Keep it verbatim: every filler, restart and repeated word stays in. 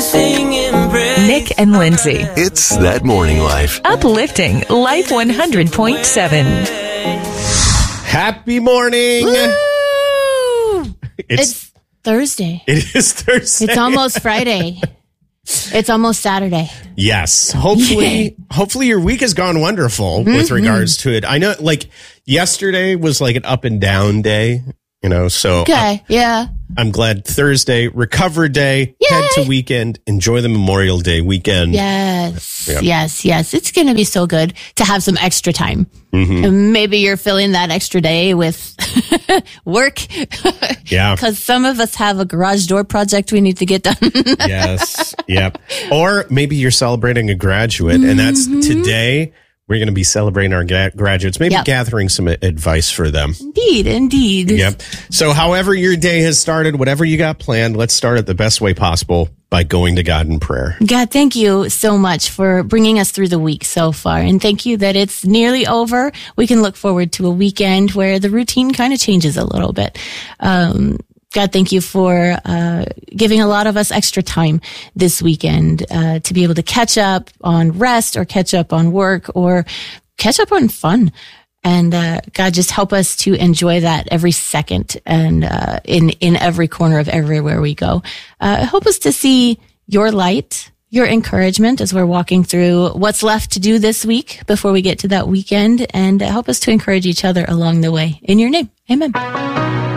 Nick and Lindsay. It's That Morning Life. Uplifting Life one hundred point seven. Happy morning. Woo! It's, It's Thursday. it is Thursday. It's almost Friday. It's almost Saturday. Yes. Hopefully, hopefully your week has gone wonderful Mm-hmm. with regards to it. I know, like, yesterday was like an up and down day, you know, so Okay. Yeah. I'm glad Thursday, recover day, head to weekend, enjoy the Memorial Day weekend. Yes. Yeah. Yes. Yes. It's going to be so good to have some extra time. Mm-hmm. And maybe you're filling that extra day with work. Yeah. Because some of us have a garage door project we need to get done. Yes. Yep. Or maybe you're celebrating a graduate, and that's today. We're going to be celebrating our ga- graduates, maybe Yep. gathering some advice for them. Indeed. Indeed. Yep. So however your day has started, whatever you got planned, let's start it the best way possible by going to God in prayer. God, thank you so much for bringing us through the week so far. And thank you that it's nearly over. We can look forward to a weekend where the routine kind of changes a little bit. Um, God, thank you for uh, giving a lot of us extra time this weekend uh, to be able to catch up on rest or catch up on work or catch up on fun. And uh, God, just help us to enjoy that every second and uh, in in every corner of everywhere we go. Uh, help us to see your light, your encouragement as we're walking through what's left to do this week before we get to that weekend, and help us to encourage each other along the way. In your name, amen.